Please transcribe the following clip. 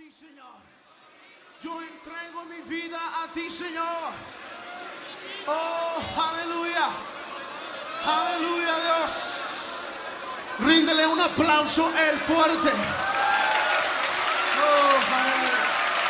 ti, Señor. Yo entrego mi vida a ti, Señor. Oh, aleluya. Aleluya, Dios. Ríndele un aplauso el fuerte.